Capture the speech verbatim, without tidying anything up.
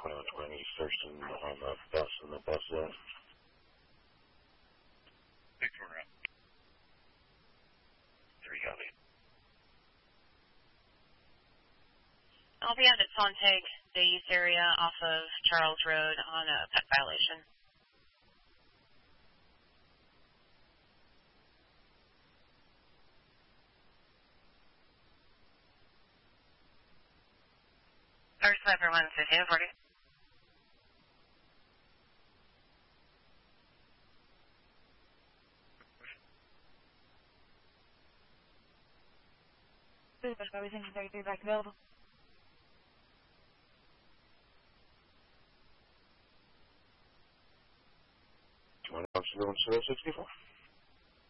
twenty-one twenty Thurston on the bus in the bus zone. Big turnaround. Three copy. I'll be out at Sontag, the east area off of Charles Road on a pet violation. First everyone, fifteen forty. Everything is thirty-three back available. twenty-one sixty-four.